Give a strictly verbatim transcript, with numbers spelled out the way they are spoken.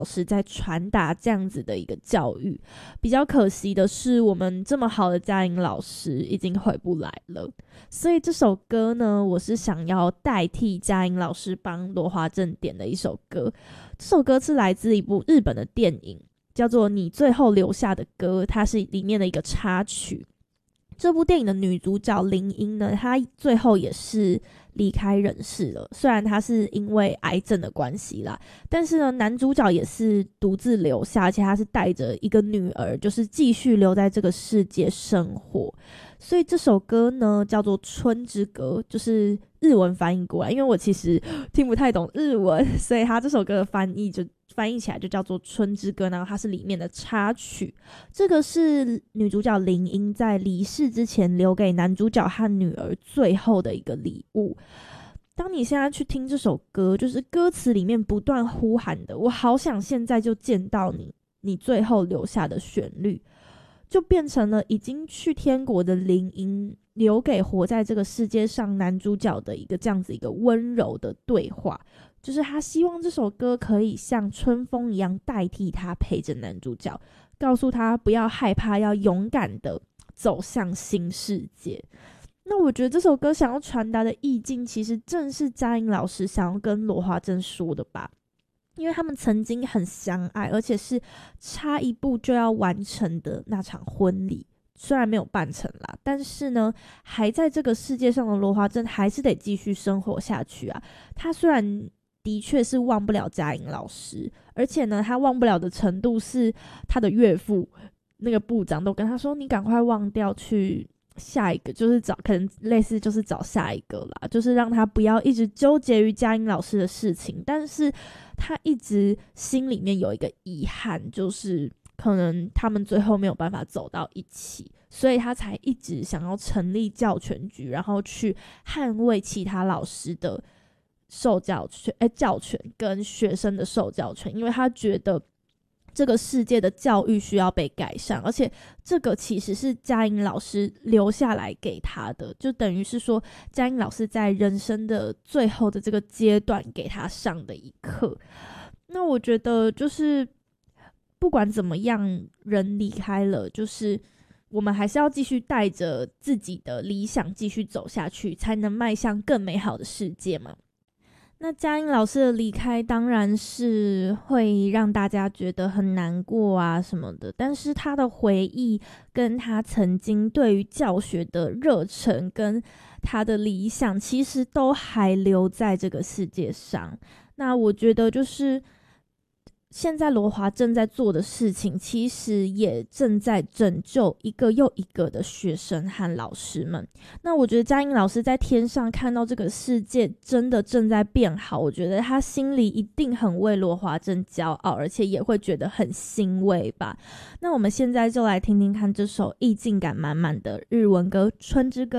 老师在传达这样子的一个教育。比较可惜的是，我们这么好的佳音老师已经回不来了，所以这首歌呢，我是想要代替佳音老师帮罗华正点的一首歌。这首歌是来自一部日本的电影，叫做《你最后留下的歌》，它是里面的一个插曲。这部电影的女主角林英呢，她最后也是离开人世了，虽然她是因为癌症的关系啦，但是呢，男主角也是独自留下，而且他是带着一个女儿，就是继续留在这个世界生活。所以这首歌呢叫做《春之歌》，就是日文翻译过来，因为我其实听不太懂日文，所以他这首歌的翻译就翻译起来就叫做《春之歌》，然后它是里面的插曲。这个是女主角林英在离世之前留给男主角和女儿最后的一个礼物。当你现在去听这首歌，就是歌词里面不断呼喊的，我好想现在就见到你，你最后留下的旋律，就变成了已经去天国的林英留给活在这个世界上男主角的一个这样子一个温柔的对话，就是他希望这首歌可以像春风一样代替他，陪着男主角，告诉他不要害怕，要勇敢的走向新世界。那我觉得这首歌想要传达的意境，其实正是佳音老师想要跟罗华正说的吧。因为他们曾经很相爱，而且是差一步就要完成的那场婚礼，虽然没有办成啦，但是呢，还在这个世界上的罗华正还是得继续生活下去啊。他虽然的确是忘不了佳音老师，而且呢，他忘不了的程度是他的岳父那个部长都跟他说：“你赶快忘掉，去下一个，就是找可能类似就是找下一个啦，就是让他不要一直纠结于佳音老师的事情。”但是他一直心里面有一个遗憾，就是可能他们最后没有办法走到一起，所以他才一直想要成立教权局，然后去捍卫其他老师的受教权、欸、教权跟学生的受教权，因为他觉得这个世界的教育需要被改善，而且这个其实是佳音老师留下来给他的，就等于是说佳音老师在人生的最后的这个阶段给他上的一课。那我觉得就是不管怎么样，人离开了，就是我们还是要继续带着自己的理想继续走下去，才能迈向更美好的世界嘛。那佳音老师的离开当然是会让大家觉得很难过啊什么的，但是他的回忆跟他曾经对于教学的热忱跟他的理想其实都还留在这个世界上。那我觉得就是现在罗华正在做的事情，其实也正在拯救一个又一个的学生和老师们。那我觉得佳音老师在天上看到这个世界真的正在变好，我觉得他心里一定很为罗华正骄傲，而且也会觉得很欣慰吧。那我们现在就来听听看这首意境感满满的日文歌《春之歌》。